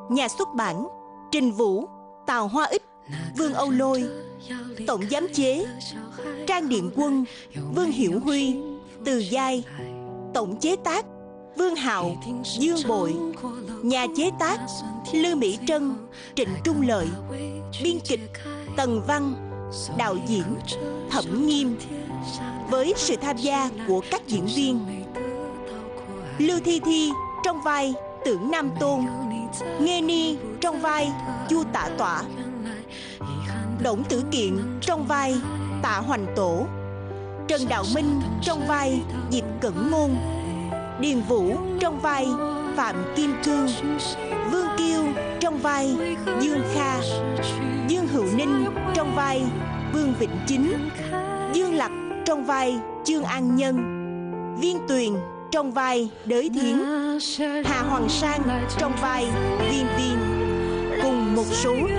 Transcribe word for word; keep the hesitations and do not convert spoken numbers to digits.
Nhà xuất bản Trình Vũ, Tào Hoa Ích, Vương Âu Lôi. Tổng giám chế Trang Điện Quân, Vương Hiểu Huy, Từ Giai. Tổng chế tác Vương Hạo, Dương Bội. Nhà chế tác Lư Mỹ Trân, Trịnh Trung Lợi. Biên kịch Tần Văn. Đạo diễn Thẩm Nghiêm. Với sự tham gia của các diễn viên: Lưu Thi Thi trong vai Tưởng Nam Tôn, Nghê Ni trong vai Chu Tạ Tọa, Đổng Tử Kiện trong vai Tạ Hoành Tổ, Trần Đạo Minh trong vai Diệp Cẩn Ngôn, Điền Vũ trong vai Phạm Kim Cương, Vương Kiêu trong vai Dương Kha, Dương Hữu Ninh trong vai Vương Vĩnh Chính, Dương Lặc trong vai Chương An Nhân, Viên Tuyền trong vai Đới Thiến, Hà Hoàng Sang trong vai Viên Viên, cùng một số